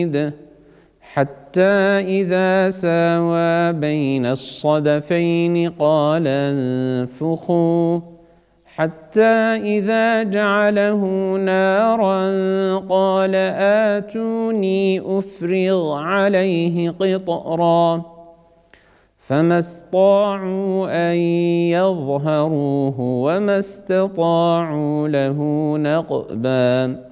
حتى إذا ساوى بين الصدفين قال انفخوا حتى إذا جعله نارا قال آتوني أفرغ عليه قطرا فما استطاعوا أن يظهروه وما استطاعوا له نقبا